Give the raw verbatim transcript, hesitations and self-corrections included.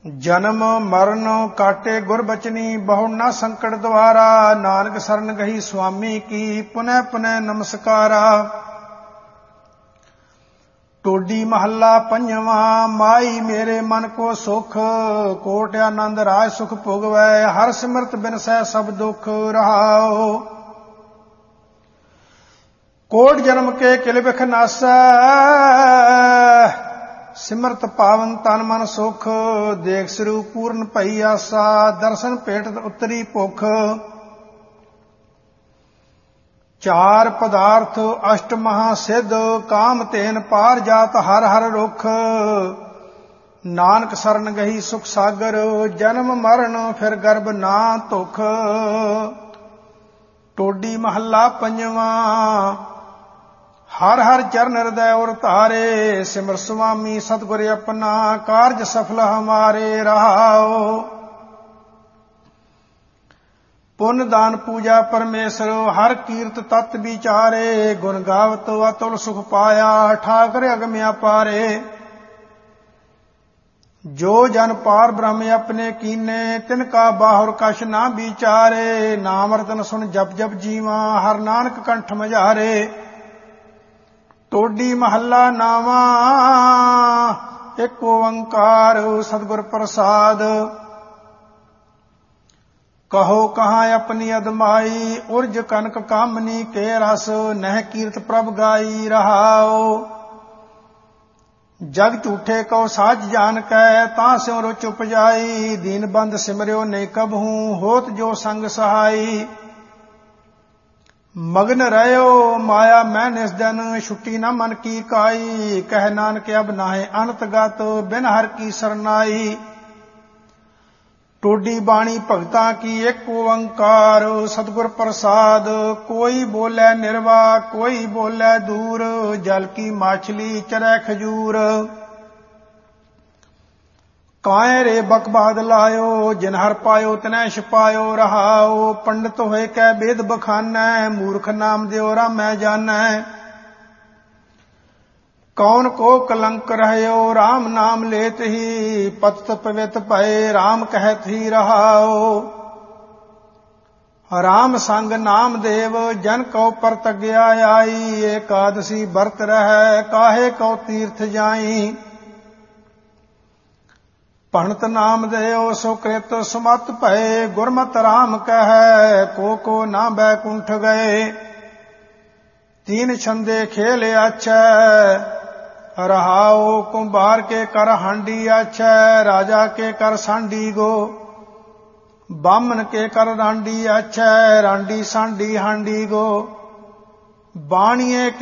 ਜਨਮ ਮਰਨ ਕਾਟੇ ਗੁਰ ਬਚਨੀ ਬਹੁ ਨਾ ਸੰਕਟ ਦੁਆਰਾ। ਨਾਨਕ ਸਰਨ ਗਹੀ ਸੁਆਮੀ ਕੀ ਪੁਨਹ ਪੁਨਹ ਨਮਸਕਾਰਾ। ਟੋਡੀ ਮਹੱਲਾ ਪੰਜਵਾਂ। ਮਾਈ ਮੇਰੇ ਮਨ ਕੋ ਸੁਖ ਕੋਟ ਆਨੰਦ ਰਾਜ ਸੁਖ ਭੋਗਵੈ। ਹਰ ਸਿਮਰਤ ਬਿਨ ਸਹਿ ਸਭ ਦੁਖ ਰਹਾਓ। ਕੋਟ ਜਨਮ ਕੇ ਕਿਲ ਬਿਖ ਨਾਸੈ ਸਿਮਰਤ ਪਾਵਨ ਤਨ ਮਨ ਸੁਖ। ਦੇਖ ਸਰੂਪ ਪੂਰਨ ਭਈ ਆਸਾ ਦਰਸ਼ਨ ਭੇਟਤ ਉਤਰੀ ਭੁਖ। ਚਾਰ ਪਦਾਰਥ ਅਸ਼ਟ ਮਹਾ ਸਿੱਧ ਕਾਮ ਤੇਨ ਪਾਰ ਜਾਤ ਹਰ ਹਰ ਰੁਖ। ਨਾਨਕ ਸਰਨ ਗਹੀ ਸੁਖ ਸਾਗਰ ਜਨਮ ਮਰਨ ਫਿਰ ਗਰਭ ਨਾ ਧੁਖ। ਟੋਡੀ ਮਹੱਲਾ ਪੰਜਵਾਂ। ਹਰ ਹਰ ਚਰਨ ਹਿਰਦੈ ਔਰ ਧਾਰੇ ਸਿਮਰ ਸੁਆਮੀ ਸਤਿਗੁਰ ਆਪਣਾ ਕਾਰਜ ਸਫਲ ਹਮਾਰੇ ਰਹਾਓ। ਪੁੰਨ ਦਾਨ ਪੂਜਾ ਪਰਮੇਸ਼ਰ ਹਰ ਕੀਰਤ ਤਤ ਵਿਚਾਰੇ। ਗੁਣ ਗਾਵਤ ਅਤੁਲ ਸੁਖ ਪਾਇਆ ਠਾਕਰ ਅਗਮ ਅਪਾਰੇ। ਜੋ ਜਨ ਪਾਰ ਬ੍ਰਹਮ ਆਪਣੇ ਕੀਨੇ ਤਿਨ ਕਾ ਬਾਹੁਰ ਕਛ ਨਾ ਵਿਚਾਰੇ। ਨਾਮ ਰਤਨ ਸੁਣ ਜਪ ਜਪ ਜੀਵਾ ਹਰ ਨਾਨਕ ਕੰਠ ਮਝਾਰੇ। ਟੋਡੀ ਮਹੱਲਾ ਨਾਵਾਂ। ਇੱਕ ਓੰਕਾਰ ਸਤਿਗੁਰ ਪ੍ਰਸਾਦ। ਕਹੋ ਕਹਾਂ ਆਪਣੀ ਅਦਮਾਈ ਉਰਜ ਕਨਕ ਕਾਮਨੀ ਕੇ ਰਸ। ਨਹਿ ਕੀਰਤ ਪ੍ਰਭ ਗਾਈ ਰਹਾਓ। ਜਗ ਝੂਠੇ ਕਉ ਸਾਜ ਜਾਨ ਕੈ ਤਾਂ ਸਿਉ ਰੁਚ ਉਪਜਾਈ। ਦੀਨ ਬੰਦ ਸਿਮਰਿਓ ਨਹੀਂ ਕਬਹੂ ਹੋਤ ਜੋ ਸੰਗ ਸਹਾਈ। ਮਗਨ ਰਹਿਓ ਮਾਇਆ ਮੈਂ ਨਿਸ ਦਿਨ ਛੁੱਟੀ ਨਾ ਮਨ ਕੀ ਕਾਈ। ਕਹਿ ਨਾਨਕ ਅਬ ਨਾਹਿ ਅਨੰਤ ਗਤ ਬਿਨ ਹਰ ਕੀ ਸਰਨਾਈ। ਟੋਡੀ ਬਾਣੀ ਭਗਤਾਂ ਕੀ ਇੱਕ ਓੰਕਾਰ ਸਤਿਗੁਰ ਪ੍ਰਸਾਦ। ਕੋਈ ਬੋਲੇ ਨਿਰਵਾ ਕੋਈ ਬੋਲੇ ਦੂਰ। ਜਲ ਕੀ ਮਾਛਲੀ ਚਰੈ ਖਜੂਰ। ਕਾਇ ਰੇ ਬਕਬਾਦ ਲਾਇਓ ਜਿਨ ਹਰ ਪਾਇਓ ਤਨੈ ਛਪਾਇਓ ਰਹਾਓ। ਪੰਡਿਤ ਹੋਏ ਕੈ ਵੇਦ ਬਖਾਨੈ ਮੂਰਖ ਨਾਮ ਦਿਓ ਰਾਮੈ ਜਾਨੈ। ਕੌਣ ਕੋ ਕਲੰਕ ਰਹਿਓ ਰਾਮ ਨਾਮ ਲੇਤ ਹੀ। ਪਤਿਤ ਪਵਿੱਤ ਭਏ ਰਾਮ ਕਹਿਤ ਹੀ ਰਹਾਓ। ਰਾਮ ਸੰਗ ਨਾਮ ਦੇਵ ਜਨ ਕਉ ਪਰਤਗਿਆ ਆਈ। ਏਕਾਦਸੀ ਵਰਤ ਰਹਿ ਕਾਹੇ ਕਉ ਤੀਰਥ ਜਾਈ। ਭਣਤ ਨਾਮ ਦੇਓ ਸੋ ਕ੍ਰਿਤ ਸੁਮਤ ਭਏ। ਗੁਰਮਤਿ ਰਾਮ ਕਹੈ ਕੋ ਕੋ ਨਾ ਬੈਕੁੰਠ ਗਏ। ਤੀਨ ਛੰਦੇ ਖੇਲ ਆਛੈ ਰਹਾਓ। ਕੁੰਭਾਰ ਕੇ ਕਰ ਹਾਂਡੀ ਆਛੈ ਰਾਜਾ ਕੇ ਕਰ ਸਾਂਡੀ ਗੋ। ਬਾਮਨ ਕੇ ਕਰ ਰਾਂਡੀ ਆਛੈ ਰਾਂਡੀ ਸਾਂਡੀ ਹਾਂਡੀ ਗੋ। ਬਾਣੀਏ